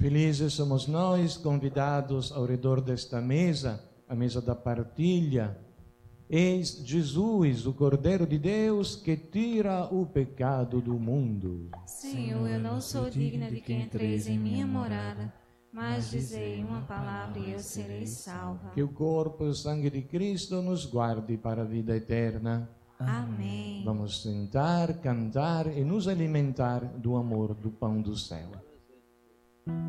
Felizes somos nós convidados ao redor desta mesa, a mesa da partilha. Eis Jesus, o Cordeiro de Deus, que tira o pecado do mundo. Senhor, eu não sou digna de que entreis em minha morada, mas dizei uma palavra e eu serei salva. Que o corpo e o sangue de Cristo nos guarde para a vida eterna. Amém. Vamos sentar, cantar e nos alimentar do amor do pão do céu.